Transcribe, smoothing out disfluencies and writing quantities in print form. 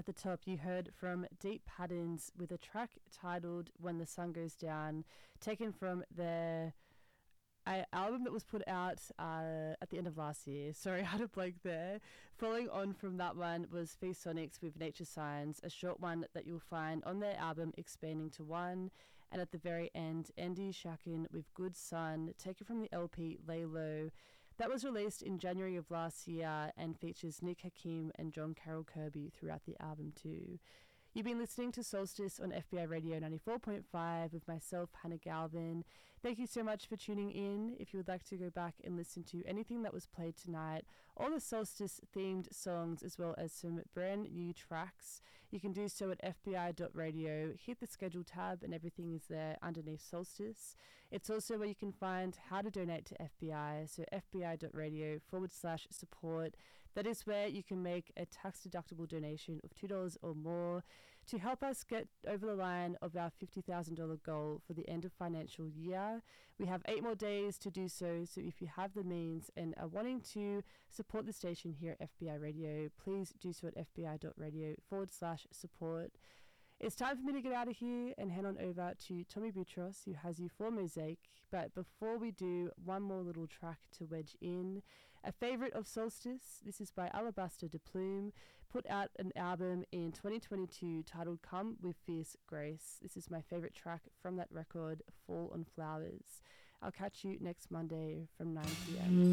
the top, you heard from Deep Patterns with a track titled When the Sun Goes Down, taken from their album that was put out at the end of last year. Sorry, I had a blank there. Following on from that one was Feast Sonics with Nature Signs, a short one that you'll find on their album Expanding to One. And at the very end, Andy Shakin with Good Sun, taken from the LP Lay Low. That was released in January of last year and features Nick Hakim and John Carroll Kirby throughout the album too. You've been listening to Solstice on FBI Radio 94.5 with myself, Hannah Galvin. Thank you so much for tuning in. If you would like to go back and listen to anything that was played tonight, all the Solstice-themed songs as well as some brand new tracks, you can do so at fbi.radio. Hit the schedule tab and everything is there underneath Solstice. It's also where you can find how to donate to FBI, so fbi.radio/support. That is where you can make a tax-deductible donation of $2 or more to help us get over the line of our $50,000 goal for the end of financial year. We have 8 more days to do so, so if you have the means and are wanting to support the station here at FBI Radio, please do so at fbi.radio/support. It's time for me to get out of here and head on over to Tommy Boutros, who has you for Mosaic. But before we do, one more little track to wedge in. A favourite of Solstice, this is by Alabaster de Plume, put out an album in 2022 titled Come With Fierce Grace. This is my favourite track from that record, Fall on Flowers. I'll catch you next Monday from 9 p.m.